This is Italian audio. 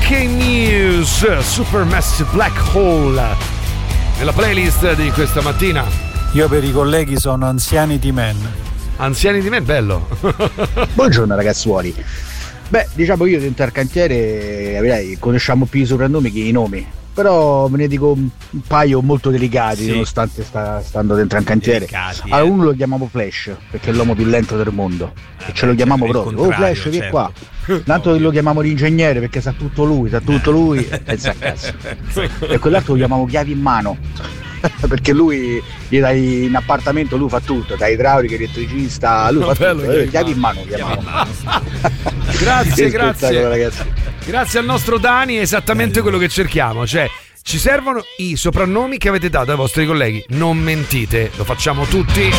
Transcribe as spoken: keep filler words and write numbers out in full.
Hurricane News, Supermassive Black Hole, nella playlist di questa mattina. Io per i colleghi sono Anziani di Men. Anziani di Men, bello. Buongiorno ragazzuoli. Beh, diciamo io dentro al cantiere vedrai, conosciamo più i soprannomi che i nomi, però ve ne dico un paio molto delicati, sì, nonostante sta stando dentro al cantiere. Delicati, allora, uno lo chiamiamo Flash perché è l'uomo più lento del mondo, eh, e ce lo chiamiamo proprio. Oh Flash, certo. Che qua. Tanto no, lo chiamiamo l'ingegnere perché sa tutto lui, sa tutto lui, pensa a cazzo. E quell'altro lo chiamiamo chiavi in mano. Perché lui gli dai in appartamento, lui fa tutto, da idraulico, elettricista, lui fa bello, tutto, eh, chiavi in mano, chiavi in mano. Grazie, grazie ragazzi. Grazie al nostro Dani, è esattamente quello che cerchiamo, cioè ci servono i soprannomi che avete dato ai vostri colleghi, non mentite, lo facciamo tutti.